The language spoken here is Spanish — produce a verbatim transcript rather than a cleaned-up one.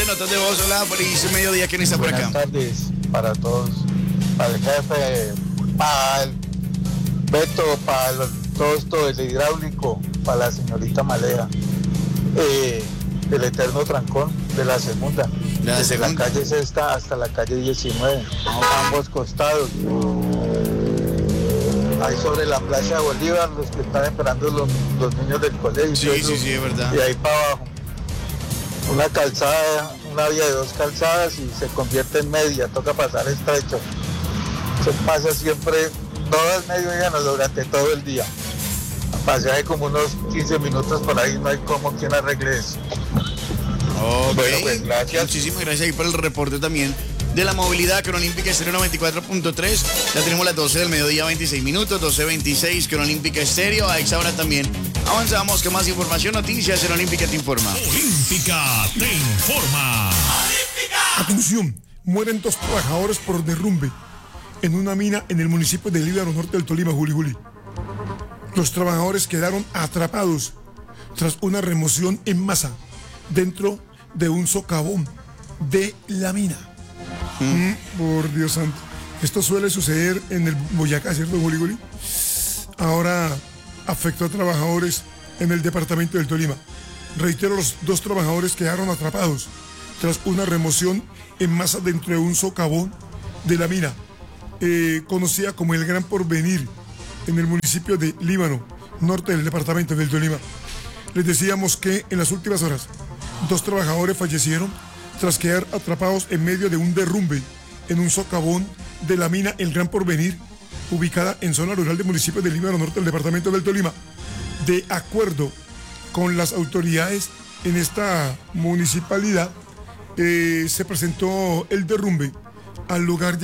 de notas de voz. Hola, feliz mediodía. ¿Quién está por acá? Buenas tardes para todos. Para el jefe, para el Beto, para el, todo esto del hidráulico, para la señorita Malea. Eh, el eterno trancón de la segunda. La Desde segunda. la calle Sexta hasta la calle diecinueve. A ambos costados. Ahí sobre la Plaza de Bolívar, los que están esperando los, los niños del colegio. Sí, sí, sí, es verdad. Y ahí para abajo. Una calzada, una vía de dos calzadas y se convierte en media, toca pasar estrecho. Se pasa siempre todo el mediodía, no durante todo el día. Pasé ahí como unos quince minutos por ahí, no hay como quien arregle eso. Ok, Bueno, pues, gracias. Muchísimas gracias ahí por el reporte también de la movilidad. Cronolímpica Estéreo noventa y cuatro punto tres. Ya tenemos las doce del mediodía, veintiséis minutos, doce veintiséis, Cronolímpica Estéreo. A esa hora también avanzamos con más información, noticias. Cronolímpica te informa. Olímpica te informa. Atención, mueren dos trabajadores por derrumbe en una mina en el municipio de Líbano Norte del Tolima, Juli Juli. Los trabajadores quedaron atrapados tras una remoción en masa dentro de un socavón de la mina. Mm. Mm, por Dios santo. Esto suele suceder en el Boyacá, ¿cierto, Juli Juli? Ahora afectó a trabajadores en el departamento del Tolima. Reitero, los dos trabajadores quedaron atrapados tras una remoción en masa dentro de un socavón de la mina, eh, conocida como el Gran Porvenir, en el municipio de Líbano, norte del departamento del Tolima. Les decíamos que en las últimas horas, dos trabajadores fallecieron tras quedar atrapados en medio de un derrumbe en un socavón de la mina El Gran Porvenir, ubicada en zona rural del municipio de Líbano norte del departamento del Tolima. De acuerdo con las autoridades en esta municipalidad, eh, se presentó el derrumbe al lugar.